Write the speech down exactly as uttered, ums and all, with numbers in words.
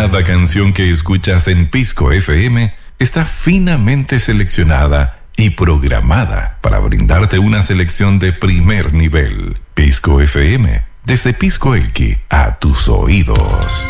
Cada canción que escuchas en Pisco F M está finamente seleccionada y programada para brindarte una selección de primer nivel. Pisco F M, desde Pisco Elqui a tus oídos.